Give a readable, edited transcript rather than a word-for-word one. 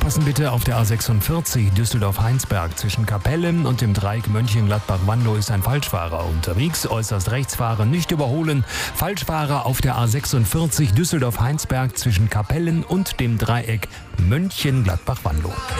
Aufpassen bitte auf der A46 Düsseldorf-Heinsberg. Zwischen Kapellen und dem Dreieck Mönchengladbach-Wanlo ist ein Falschfahrer unterwegs. Äußerst rechts fahren, nicht überholen. Falschfahrer auf der A46 Düsseldorf-Heinsberg zwischen Kapellen und dem Dreieck Mönchengladbach-Wanlo.